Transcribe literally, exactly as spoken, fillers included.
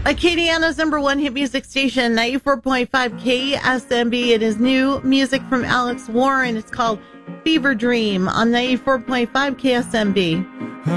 Acadiana's number one hit music station, ninety-four point five K S M B. It is new music from Alex Warren. It's called Fever Dream on ninety-four point five K S M B.